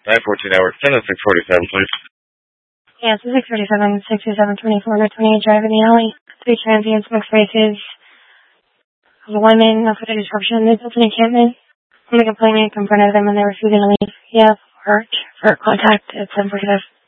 914 hour, send us 647, please. Yes, 647, 627, 24, 28 Drive in the alley. 3 transients, mixed races. Of a woman, no footage disruption. They built an encampment. I'm going to complain in front of them and they're refusing to leave. Yeah, for contact at 745.